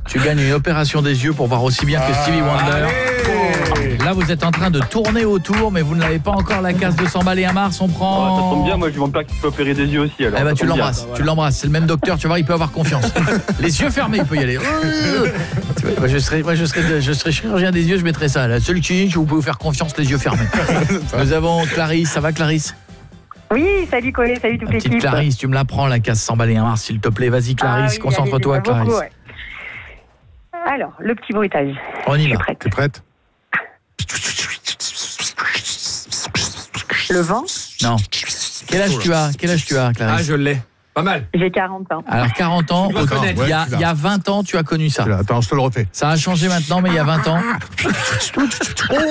Tu gagnes une opération des yeux pour voir aussi bien que Stevie Wonder. Là, vous êtes en train de tourner autour, mais vous ne l'avez pas encore, la case de 100 balles et un Mars. On prend... Ça tombe bien, moi j'ai mon père qui peut opérer des yeux aussi. Alors, tu l'embrasses, c'est le même docteur, tu vas voir, il peut avoir confiance. Les yeux fermés, il peut y aller. Moi, je serais chirurgien des yeux, je mettrais ça. La seule clinique où vous pouvez vous faire confiance, les yeux fermés. Nous avons Clarisse, ça va Clarisse? Oui, salut Collet, salut toute l'équipe. Petite Clarisse, tu me la prends, la case 100 balles et un Mars, s'il te plaît. Vas-y Clarisse, concentre-toi Clarisse. Beaucoup, ouais. Alors, le petit bruitage. On y va. T'es prête? Le vent. Non. Quel âge tu as, Clarisse? Ah, je l'ai. Pas mal. J'ai 40 ans. Alors 40 ans, il y a 20 ans tu as connu ça. Attends, je te le refais. Ça a changé maintenant, mais il y a 20 ans.